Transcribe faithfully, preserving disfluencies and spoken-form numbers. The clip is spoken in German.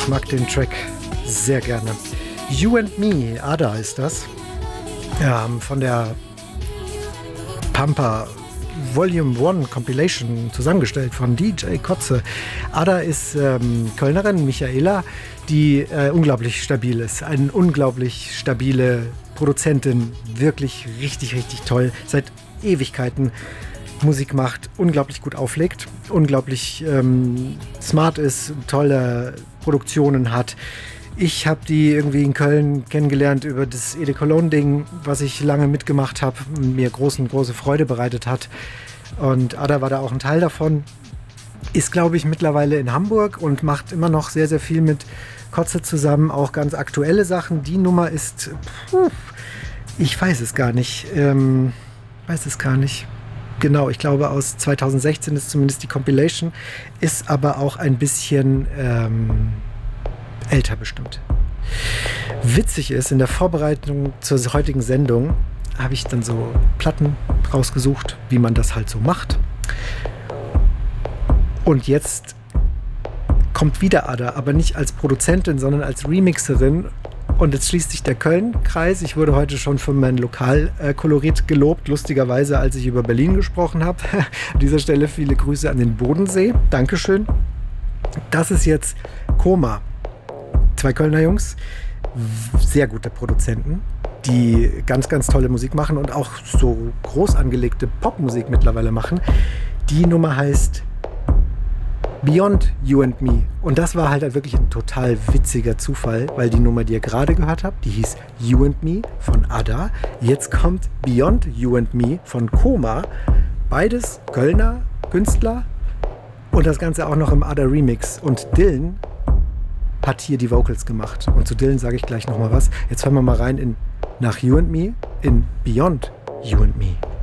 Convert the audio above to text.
Ich mag den Track sehr gerne. You and Me, Ada ist das. Ja, von der Pampa Volume eins Compilation zusammengestellt von D J Kotze. Ada ist ähm, Kölnerin, Michaela, die äh, unglaublich stabil ist. Eine unglaublich stabile Produzentin. Wirklich richtig, richtig toll. Seit Ewigkeiten Musik macht, unglaublich gut auflegt, unglaublich ähm, smart ist, tolle Produktionen hat. Ich habe die irgendwie in Köln kennengelernt über das Ede Cologne-Ding, was ich lange mitgemacht habe, mir großen, große Freude bereitet hat. Und Ada war da auch ein Teil davon. Ist, glaube ich, mittlerweile in Hamburg und macht immer noch sehr, sehr viel mit Kotze zusammen, auch ganz aktuelle Sachen. Die Nummer ist, puh, ich weiß es gar nicht, ähm, weiß es gar nicht. Genau, ich glaube aus zweitausendsechzehn ist zumindest die Compilation, ist aber auch ein bisschen ähm, älter bestimmt. Witzig ist, in der Vorbereitung zur heutigen Sendung habe ich dann so Platten rausgesucht, wie man das halt so macht. Und jetzt kommt wieder Ada, aber nicht als Produzentin, sondern als Remixerin. Und jetzt schließt sich der Köln-Kreis. Ich wurde heute schon für mein Lokalkolorit gelobt, lustigerweise, als ich über Berlin gesprochen habe. An dieser Stelle viele Grüße an den Bodensee. Dankeschön. Das ist jetzt Koma. Zwei Kölner Jungs, sehr gute Produzenten, die ganz, ganz tolle Musik machen und auch so groß angelegte Popmusik mittlerweile machen. Die Nummer heißt Beyond You and Me. Und das war halt wirklich ein total witziger Zufall, weil die Nummer, die ihr gerade gehört habt, die hieß You and Me von Ada. Jetzt kommt Beyond You and Me von Koma. Beides Kölner Künstler und das Ganze auch noch im Ada Remix. Und Dylan hat hier die Vocals gemacht. Und zu Dylan sage ich gleich nochmal was. Jetzt hören wir mal rein in nach You and Me in Beyond You and Me.